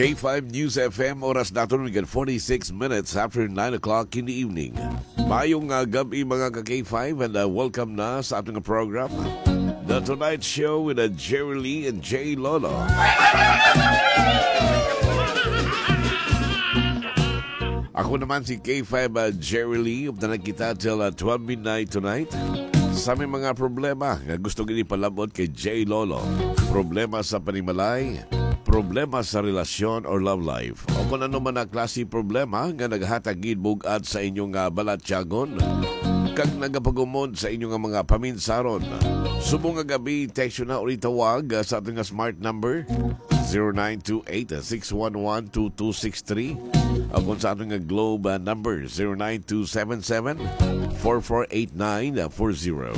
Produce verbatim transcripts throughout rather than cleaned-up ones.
K five News F M, oras natin we get forty-six minutes after nine o'clock in the evening. Mayong uh, gabi mga ka-K five and uh, welcome na sa ating program, The Tonight Show with uh, Jerry Lee and Jay Lolo. Ako naman si K five uh, Jerry Lee, updanan kita till uh, twelve midnight tonight. Sa may mga problema nga gusto gini palabot kay Jay Lolo, problema sa panimalay, problema sa relasyon or love life, o kung ano man ang klase problema nga naghatagid bugad sa inyong uh, balatyagon kag nagapagumod sa inyong mga paminsaron. Subong nga gabi, text na ulit tawag uh, sa ating smart number zero nine two eight, six one one, two two six three o kung sa ating globe uh, number zero nine two seven seven, four four eight nine four zero.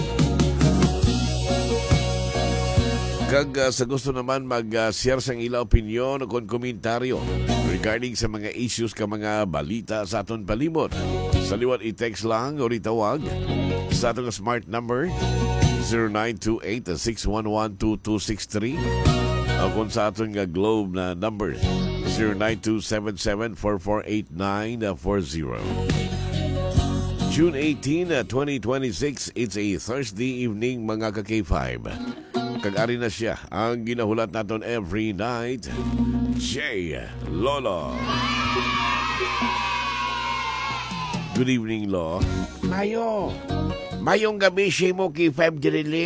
Kag uh, sa gusto naman mag-share uh, sa ilang opinion o kung komentaryo regarding sa mga issues ka mga balita sa aton palibot, sa liwat i-text lang o itawag sa atong smart number zero nine two eight, six one one, two two six three o kung sa aton nga globe na number zero nine two seven seven, four four eight nine four zero. June eighteenth, twenty twenty-six, it's a Thursday evening mga ka-K five. Kag-ari na siya ang ginahulat natin every night, Jay Lolo. Good evening, Lo. Mayo. Mayong gabi siya mo kay five Dirili.